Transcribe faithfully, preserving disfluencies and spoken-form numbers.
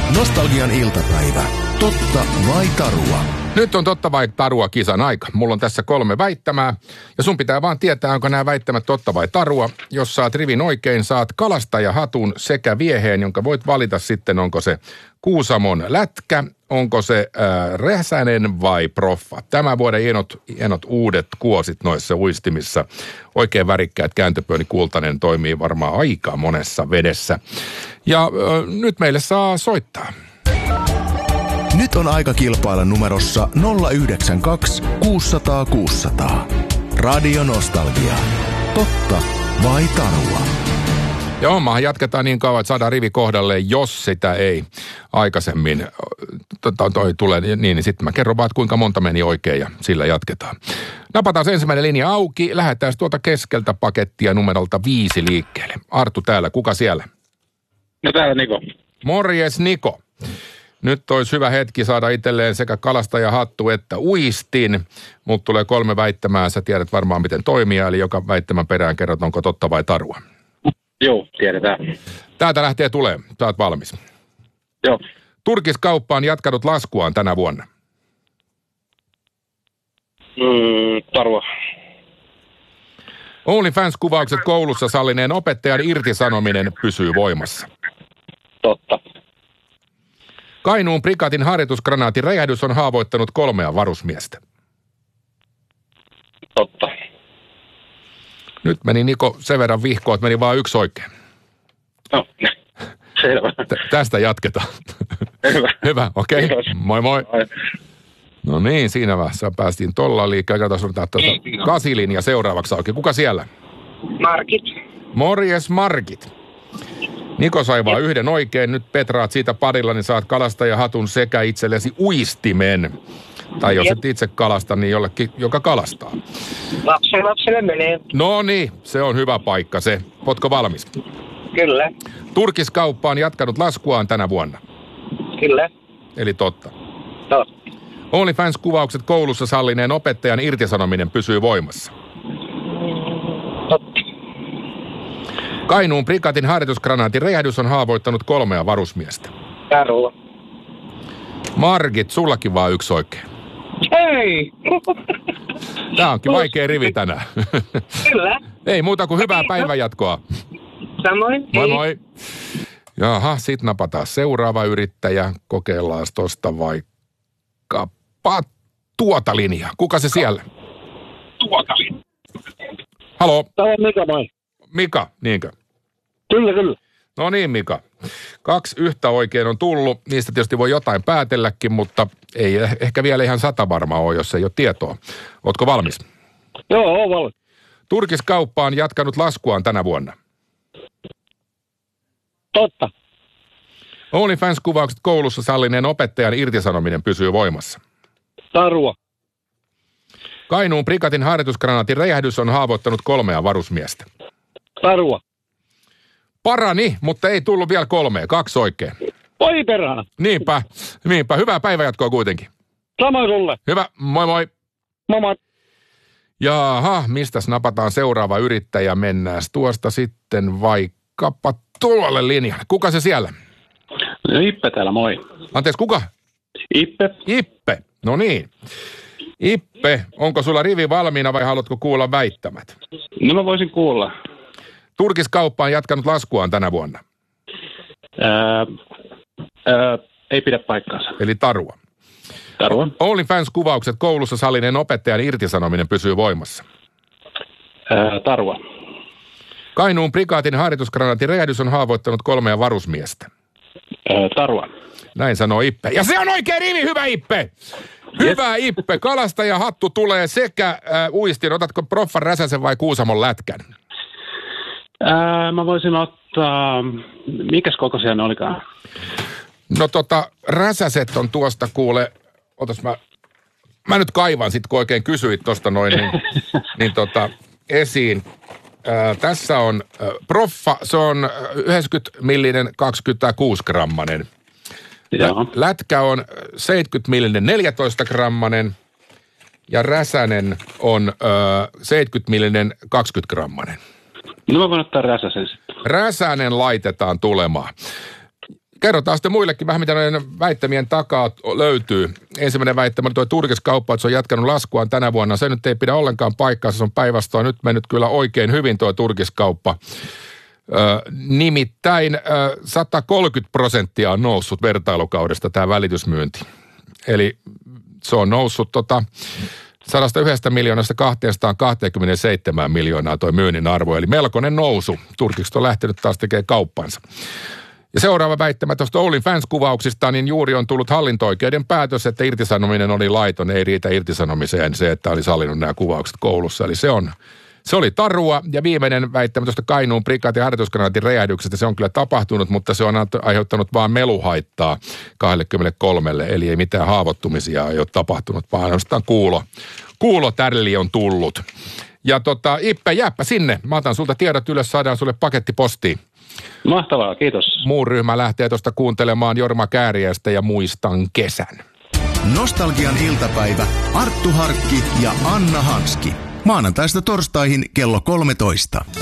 Nostalgian iltapäivä. Totta vai tarua? Nyt on totta vai tarua kisan aika. Mulla on tässä kolme väittämää ja sun pitää vaan tietää, onko nämä väittämät totta vai tarua. Jos saat rivin oikein, saat kalastajahatun sekä vieheen, jonka voit valita sitten, onko se Kuusamon lätkä, onko se äh, Räsänen vai Proffa. Tämän vuoden hienot, hienot uudet kuosit noissa uistimissa. Oikein värikkäät kääntöpööni kultainen toimii varmaan aika monessa vedessä. Ja äh, nyt meille saa soittaa. Nyt on aika kilpailla numerossa nolla yhdeksän kaksi kuusi nolla nolla kuusi nolla nolla. Radio Nostalgia. Totta vai tarua? Ja hommahan jatketaan niin kauan, että saadaan rivi kohdalle, jos sitä ei aikaisemmin to, toi tule. Niin, niin sitten mä kerron vaan, että kuinka monta meni oikein ja sillä jatketaan. Napataan se ensimmäinen linja auki. Lähdetään tuolta keskeltä pakettia numerolta viisi liikkeelle. Arttu täällä, kuka siellä? No täällä Niko. Morjes Niko. Nyt olisi hyvä hetki saada itselleen sekä kalastajahattu että uistin. Mut tulee kolme väittämää, sä tiedät varmaan miten toimia, eli joka väittämän perään kerrot, onko totta vai tarua. Joo, tiedetään. Täältä lähtee tulee, sä oot valmis. Joo. Turkiskauppa on jatkanut laskuaan tänä vuonna. Mm, tarua. OnlyFans-kuvaukset koulussa sallineen opettajan irtisanominen pysyy voimassa. Totta. Kainuun prikaatin harjoitusgranaatin räjähdys on haavoittanut kolmea varusmiestä. Totta. Nyt meni Niko sen verran vihkoon, että meni vaan yksi oikein. No, selvä. T- tästä jatketaan. Hyvä. Hyvä, okei. Okay. Kiitos. Moi moi. Ai. No niin, siinä vaiheessa päästiin tollaan liikkeelle. Katsotaan tuota kasilinja seuraavaksi auki. Kuka siellä? Markit. Morjes Markit. Niko sai vaan yhden oikein. Nyt petraat siitä padilla, niin saat kalastajahatun sekä itsellesi uistimen. Tai jos et itse kalasta, niin jollekin, joka kalastaa. Lapsen lapselle menee. No niin, se on hyvä paikka se. Ootko valmis? Kyllä. Turkiskauppa on jatkanut laskuaan tänä vuonna. Kyllä. Eli totta. Totta. OnlyFans-kuvaukset koulussa sallineen opettajan irtisanominen pysyy voimassa. Totta. Kainuun prikaatin harjoitusgranaatin räjähdys on haavoittanut kolmea varusmiestä. Tarua. Margit, sullakin vaan yksi oikein. Hei! Tää onkin vaikea rivi tänään. Kyllä. Ei muuta kuin hyvää päivänjatkoa. Samoin. Moi Hei. moi. Jaha, sit napataan seuraava yrittäjä. Kokeillaan tosta vaikkapa tuota linjaa. Kuka se siellä? Tuota linjaa. Halo, Tämä on Mika, moi. Mika, niinkö? Kyllä, kyllä. No niin, Mika. Kaksi yhtä oikein on tullut. Niistä tietysti voi jotain päätelläkin, mutta ei ehkä vielä ihan sata varmaa ole, jos ei ole tietoa. Ootko valmis? Joo, on valmis. Turkiskauppa on jatkanut laskuaan tänä vuonna. Totta. OnlyFans-kuvaukset koulussa sallineen opettajan irtisanominen pysyy voimassa. Tarua. Kainuun prikaatin harjoitusgranaatin räjähdys on haavoittanut kolmea varusmiestä. Tarua. Parani, mutta ei tullut vielä kolmea. Kaksi oikein. Oi perhana. Niinpä, niinpä. Hyvää päivänjatkoa kuitenkin. Samoin sulle. Hyvä, moi moi. Moi moi. Jaha, mistäs napataan seuraava yrittäjä? Mennään tuosta sitten vaikkapa tuolle linjalle. Kuka se siellä? No Ippe täällä, moi. Anteeksi, kuka? Ippe. Ippe, no niin. Ippe, onko sulla rivi valmiina vai haluatko kuulla väittämät? No mä voisin kuulla. Turkiskauppa on jatkanut laskuaan tänä vuonna. Ää, ää, ei pidä paikkaansa. Eli tarua. Tarua. OnlyFans-kuvaukset koulussa sallineen opettajan irtisanominen pysyy voimassa. Ää, tarua. Kainuun prikaatin harjoitusgranaatin räjähdys on haavoittanut kolmea varusmiestä. Ää, tarua. Näin sanoo Ippe. Ja se on oikein rivi, hyvä Ippe! Hyvä yes. Ippe, kalastajahattu tulee sekä äh, uistin. Otatko Proffan Räsäsen vai Kuusamon lätkän? Ää, mä voisin ottaa, mikäs kokoisia ne olikaan? No tota, Räsäset on tuosta kuule, otas mä, mä nyt kaivan sit kun oikein kysyit tosta noin, niin, niin tota, esiin. Ää, tässä on ää, Proffa, se on yhdeksänkymmentä millinen kaksikymmentäkuusi grammanen. Joo. Lätkä on seitsemänkymmentä millinen neljätoista grammanen ja Räsänen on ö, seitsemänkymmentä millinen kaksikymmentä grammanen. No mä voin ottaa Räsäsen sitten. Räsänen laitetaan tulemaan. Kerrotaan sitten muillekin vähän, mitä noiden väittämien takaa löytyy. Ensimmäinen väittämä oli tuo turkiskauppa, että se on jatkanut laskuaan tänä vuonna. Se nyt ei pidä ollenkaan paikkaa, se on päinvastoin nyt mennyt kyllä oikein hyvin tuo turkiskauppa. Ö, nimittäin ö, sata kolmekymmentä prosenttia on noussut vertailukaudesta tämä välitysmyynti. Eli se on noussut tota sata yksi miljoonasta kaksisataakaksikymmentäseitsemän miljoonaa toi myynnin arvo. Eli melkoinen nousu. Turkikset on lähtenyt taas tekemään kauppansa. Ja seuraava väittämä tuosta Oulin Fans-kuvauksista, niin juuri on tullut hallinto-oikeuden päätös, että irtisanominen oli laiton. Ei riitä irtisanomiseen se, että oli sallinut nämä kuvaukset koulussa. Eli se on... Se oli tarua, ja viimeinen väittämä tuosta Kainuun prikaatin harjoituskanaatin räjähdyksestä, se on kyllä tapahtunut, mutta se on aiheuttanut vaan meluhaittaa kaksikymmentäkolme, eli ei mitään haavoittumisia ei ole tapahtunut, vaan ainoastaan kuulo, kuulotärli on tullut. Ja tota, Ippe, jääpä sinne, mä otan sulta tiedot ylös, saadaan sulle paketti postiin. Mahtavaa, kiitos. Muu ryhmä lähtee tuosta kuuntelemaan Jorma Kääriäistä ja Muistan kesän. Nostalgian iltapäivä, Arttu Harkki ja Anna Hanski. Maanantaista torstaihin kello kolmetoista.